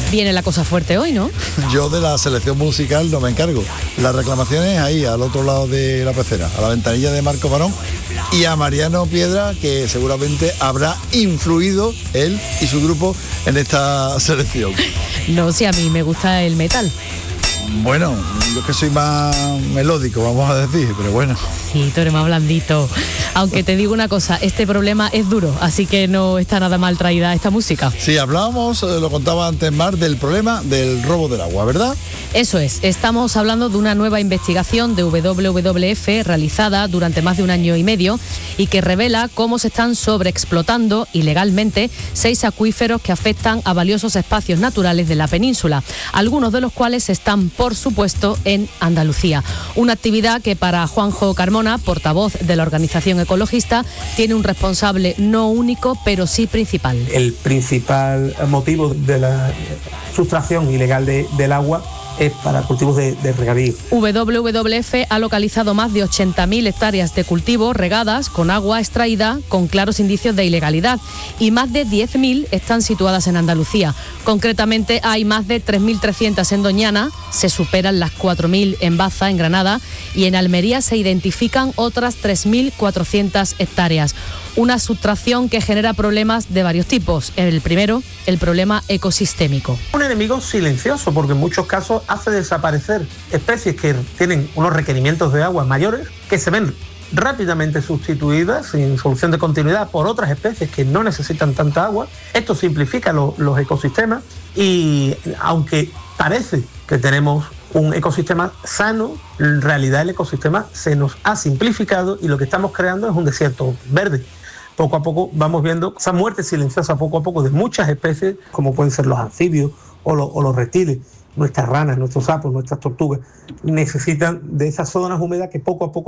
Viene la cosa fuerte hoy, ¿no? Yo de la selección musical no me encargo. La reclamación es ahí, al otro lado de la pecera, a la ventanilla de Marco Barón y a Mariano Piedra, que seguramente habrá influido él y su grupo en esta selección. No, sí, a mí me gusta el metal. Bueno, yo que soy más melódico, vamos a decir, pero bueno. Sí, tú eres más blandito. Aunque te digo una cosa, este problema es duro, así que no está nada mal traída esta música. Sí, hablábamos, lo contaba antes Mar, del problema del robo del agua, ¿verdad? Eso es, estamos hablando de una nueva investigación de WWF realizada durante más de 1 año y medio y que revela cómo se están sobreexplotando ilegalmente 6 acuíferos que afectan a valiosos espacios naturales de la península, algunos de los cuales están, por supuesto, en Andalucía. Una actividad que para Juanjo Carmona, portavoz de la organización ecologista, tiene un responsable no único, pero sí principal. El principal motivo de la sustracción ilegal del agua es para cultivos de regadío. WWF ha localizado más de 80.000 hectáreas de cultivo regadas con agua extraída con claros indicios de ilegalidad y más de 10.000 están situadas en Andalucía. Concretamente hay más de 3.300 en Doñana, se superan las 4.000 en Baza, en Granada, y en Almería se identifican otras 3.400 hectáreas. Una sustracción que genera problemas de varios tipos. El primero, el problema ecosistémico. Un enemigo silencioso, porque en muchos casos hace desaparecer especies que tienen unos requerimientos de agua mayores, que se ven rápidamente sustituidas sin solución de continuidad por otras especies que no necesitan tanta agua. Esto simplifica los ecosistemas y aunque parece que tenemos un ecosistema sano, en realidad el ecosistema se nos ha simplificado y lo que estamos creando es un desierto verde. Poco a poco vamos viendo esa muerte silenciosa poco a poco de muchas especies, como pueden ser los anfibios o los reptiles. Nuestras ranas, nuestros sapos, nuestras tortugas necesitan de esas zonas húmedas que poco a poco